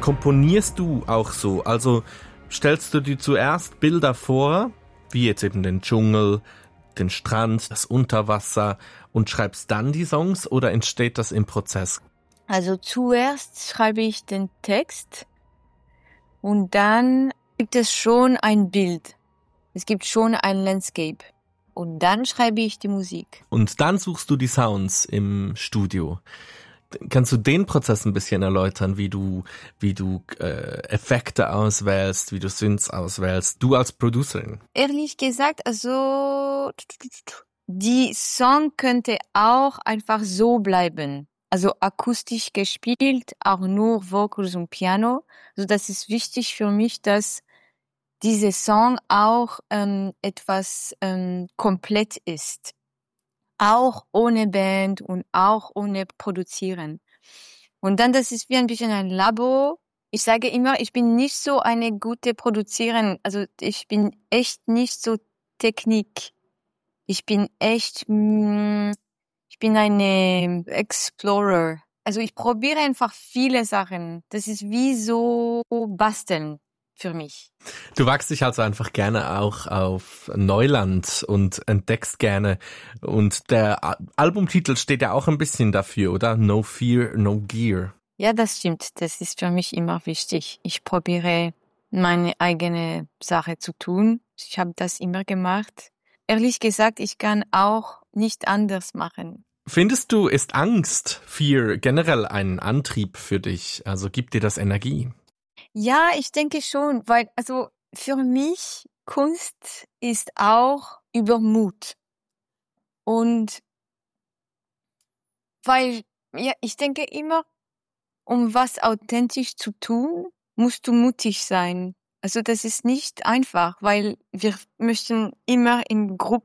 Komponierst du auch so? Also stellst du dir zuerst Bilder vor, wie jetzt eben den Dschungel, den Strand, das Unterwasser und schreibst dann die Songs oder entsteht das im Prozess? Also zuerst schreibe ich den Text und dann gibt es schon ein Bild. Es gibt schon ein Landscape. Und dann schreibe ich die Musik. Und dann suchst du die Sounds im Studio. Kannst du den Prozess ein bisschen erläutern, wie du Effekte auswählst, wie du Synths auswählst, du als Producerin? Ehrlich gesagt, also die Song könnte auch einfach so bleiben. Also akustisch gespielt, auch nur Vocals und Piano. Also das ist wichtig für mich, dass dieser Song auch etwas komplett ist. Auch ohne Band und auch ohne Produzieren. Und dann, das ist wie ein bisschen ein Labo. Ich sage immer, ich bin nicht so eine gute Produziererin. Also ich bin echt nicht so Technik. Ich bin eine Explorer. Also ich probiere einfach viele Sachen. Das ist wie so basteln für mich. Du wagst dich also einfach gerne auch auf Neuland und entdeckst gerne. Und der Albumtitel steht ja auch ein bisschen dafür, oder? No Fear, No Gear. Ja, das stimmt. Das ist für mich immer wichtig. Ich probiere meine eigene Sache zu tun. Ich habe das immer gemacht. Ehrlich gesagt, ich kann auch nicht anders machen. Findest du, ist Angst, Fear generell ein Antrieb für dich? Also gibt dir das Energie? Ja, ich denke schon, weil, also für mich Kunst ist auch Übermut. Und weil, ja, ich denke immer, um was authentisch zu tun, musst du mutig sein. Also das ist nicht einfach, weil wir möchten immer in Gruppe